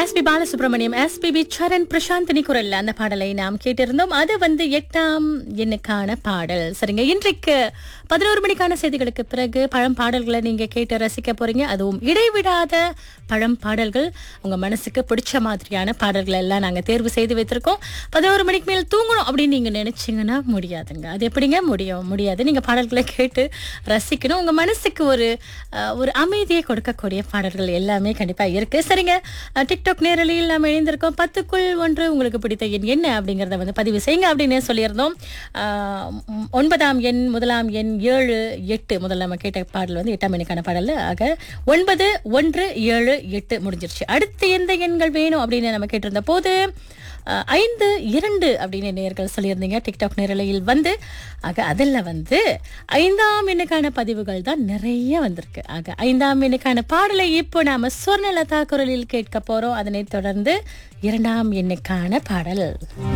SP Balasubramaniam, SPB சரண், பிரசாந்தினி குரல்ல அந்த பாடலை நாம் கேட்டிருந்தோம். அது வந்து 8ஆம் எண்ணுக்கான பாடல். சரிங்க, இன்றைக்கு 11 மணிக்கான செய்திகளுக்கு பிறகு பழம் பாடல்களை நீங்க கேட்டு ரசிக்க போறீங்க. அதுவும் இடைவிடாத பழம் பாடல்கள், உங்க மனசுக்கு பிடிச்ச மாதிரியான பாடல்கள் எல்லாம் நாங்க தேர்வு செய்து வைத்திருக்கோம். 11 மணிக்கு மேல் தூங்கணும் அப்படின்னு நீங்க நினைச்சீங்கன்னா முடியாதுங்க. அது எப்படிங்க முடியாது. நீங்க பாடல்களை கேட்டு ரசிக்கணும். உங்க மனசுக்கு ஒரு அமைதியை கொடுக்கக்கூடிய பாடல்கள் எல்லாமே கண்டிப்பா இருக்கு. சரிங்க, டிக்டாக் நேரலையில் நாம் இணைந்திருக்கோம். 10க்குள் 1 உங்களுக்கு பிடித்த எண் என்ன அப்படிங்கறத வந்து பதிவு செய்யுங்க அப்படின்னு சொல்லியிருந்தோம். 9ஆம் எண், முதலாம் எண், 7, 8 முதல்ல நம்ம கேட்ட பாடல் வந்து 8ஆம் எண்ணுக்கான பாடல். ஆக 9, 1, 7, 8 முடிஞ்சிருச்சு. அடுத்து எந்த எண்கள் வேணும் அப்படின்னு நம்ம கேட்டிருந்த போது 5, 2 அப்படின்னு நேயர்கள் சொல்லியிருந்தீங்க டிக்டாக் நேரலையில் வந்து. ஆக அதில் வந்து 5ஆம் எண்ணுக்கான பதிவுகள் தான் நிறைய வந்திருக்கு. ஆக 5ஆம் எண்ணுக்கான பாடலை இப்போ நாம சொர்ணலதா குரலில் கேட்க போறோம். அதனைத் தொடர்ந்து 2ஆம் எண்ணுக்கான பாடல்.